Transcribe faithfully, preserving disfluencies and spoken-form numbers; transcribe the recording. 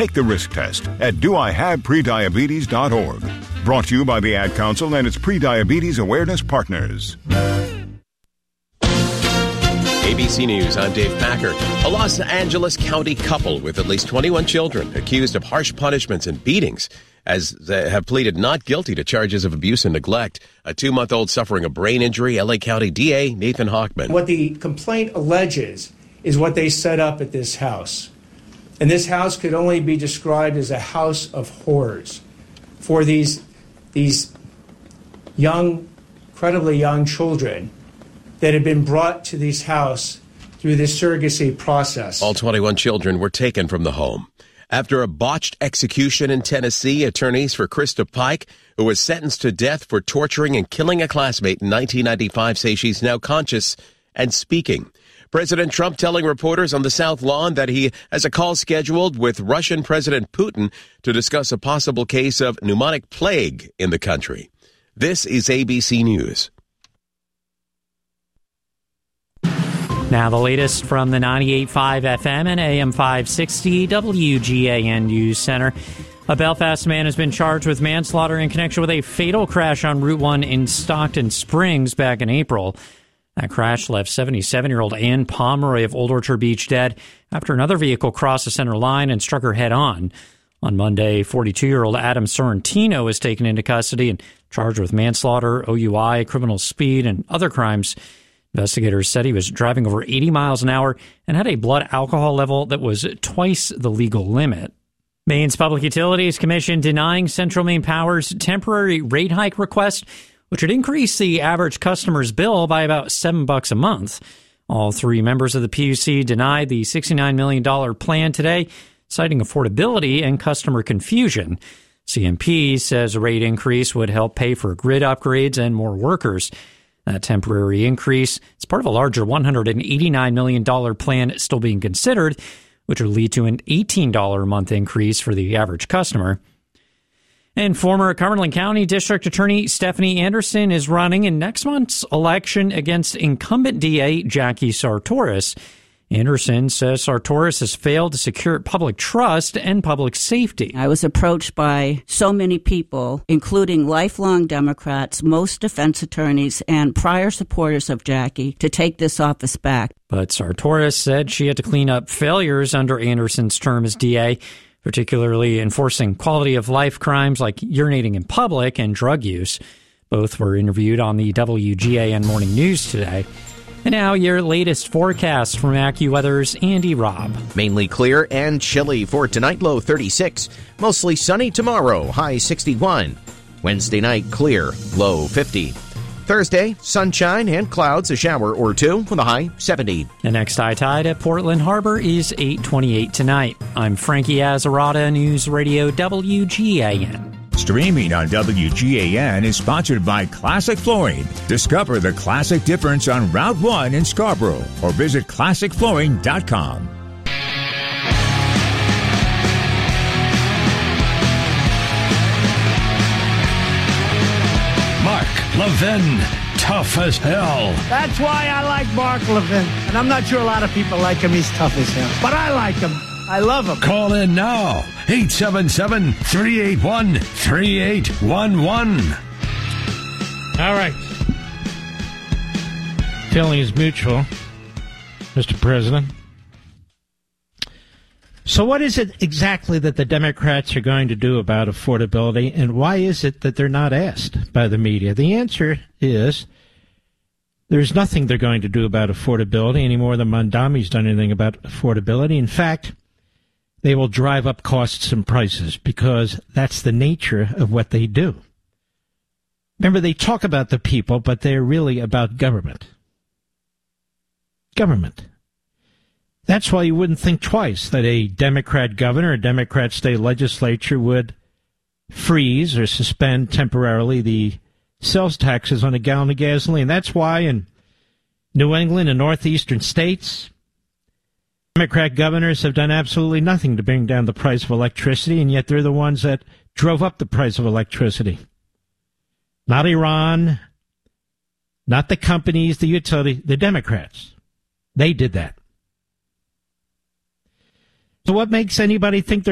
Take the risk test at do I have prediabetes dot org. Brought to you by the Ad Council and its Prediabetes Awareness Partners. A B C News, I'm Dave Packer. A Los Angeles County couple with at least twenty-one children accused of harsh punishments and beatings as they have pleaded not guilty to charges of abuse and neglect. A two-month-old suffering a brain injury, L A County D A Nathan Hochman. What the complaint alleges is what they set up at this house. And this house could only be described as a house of horrors for these, these young, incredibly young children that had been brought to this house through this surrogacy process. All twenty-one children were taken from the home. After a botched execution in Tennessee, attorneys for Krista Pike, who was sentenced to death for torturing and killing a classmate in nineteen ninety-five, say she's now conscious and speaking. President Trump telling reporters on the South Lawn that he has a call scheduled with Russian President Putin to discuss a possible case of pneumonic plague in the country. This is A B C News. Now the latest from the ninety-eight point five F M and A M five sixty W G A N News Center. A Belfast man has been charged with manslaughter in connection with a fatal crash on Route one in Stockton Springs back in April. That crash left seventy-seven-year-old Ann Pomeroy of Old Orchard Beach dead after another vehicle crossed the center line and struck her head-on. On Monday, forty-two-year-old Adam Sorrentino was taken into custody and charged with manslaughter, O U I, criminal speed, and other crimes. Investigators said he was driving over eighty miles an hour and had a blood alcohol level that was twice the legal limit. Maine's Public Utilities Commission denying Central Maine Power's temporary rate hike request, which would increase the average customer's bill by about seven bucks a month. All three members of the P U C denied the sixty-nine million dollars plan today, citing affordability and customer confusion. C M P says a rate increase would help pay for grid upgrades and more workers. That temporary increase is part of a larger one hundred eighty-nine million dollars plan still being considered, which would lead to an eighteen dollars a month increase for the average customer. And former Cumberland County District Attorney Stephanie Anderson is running in next month's election against incumbent D A Jackie Sartoris. Anderson says Sartoris has failed to secure public trust and public safety. I was approached by so many people, including lifelong Democrats, most defense attorneys, and prior supporters of Jackie, to take this office back. But Sartoris said she had to clean up failures under Anderson's term as D A, particularly enforcing quality of life crimes like urinating in public and drug use. Both were interviewed on the W G A N Morning News today. And now your latest forecast from AccuWeather's Andy Robb. Mainly clear and chilly for tonight, low thirty-six. Mostly sunny tomorrow, high sixty-one. Wednesday night, clear, low fifty. Thursday, sunshine and clouds, a shower or two with a high seventy. The next high tide at Portland Harbor is eight twenty-eight tonight. I'm Frankie Azzarata, News Radio W G A N. Streaming on W G A N is sponsored by Classic Flooring. Discover the classic difference on Route one in Scarborough or visit classic flooring dot com. Mark Levin, tough as hell. That's why I like Mark Levin. And I'm not sure a lot of people like him. He's tough as hell. But I like him. I love him. Call in now. eight seven seven, three eight one, three eight one one. All right. Feeling is mutual, Mister President. So what is it exactly that the Democrats are going to do about affordability, and why is it that they're not asked by the media? The answer is there's nothing they're going to do about affordability any more than Mondami's done anything about affordability. In fact, they will drive up costs and prices because that's the nature of what they do. Remember, they talk about the people, but they're really about government. Government. That's why you wouldn't think twice that a Democrat governor, a Democrat state legislature would freeze or suspend temporarily the sales taxes on a gallon of gasoline. That's why in New England and northeastern states, Democrat governors have done absolutely nothing to bring down the price of electricity, and yet they're the ones that drove up the price of electricity. Not Iran, not the companies, the utility, the Democrats. They did that. So what makes anybody think they're